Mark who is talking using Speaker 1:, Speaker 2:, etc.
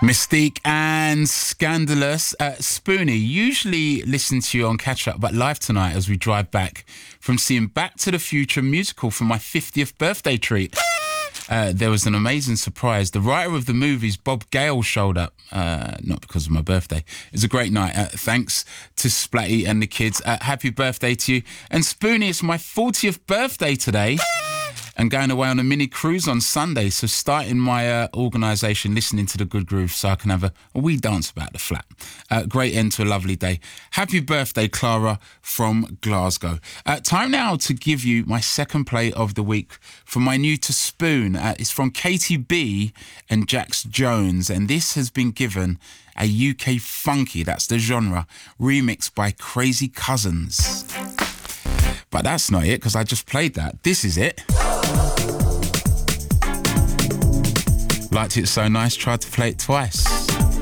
Speaker 1: Mystique and Scandalous. Spoonie, usually listen to you on Catch Up, but live tonight as we drive back from seeing Back to the Future musical for my 50th birthday treat. There was an amazing surprise. The writer of the movies, Bob Gale, showed up, not because of my birthday. It was a great night. Thanks to Splatty and the kids. Happy birthday to you. And Spoonie, it's my 40th birthday today. And going away on a mini cruise on Sunday. So starting my organisation, listening to the good groove so I can have a wee dance about the flat. Great end to a lovely day. Happy birthday, Clara from Glasgow. Time now to give you my second play of the week from my new to Spoon. It's from Katie B and Jax Jones. And this has been given a UK funky, that's the genre, remixed by Crazy Cousins. But that's not it, because I just played that. This is it. Liked it so nice, tried to play it twice.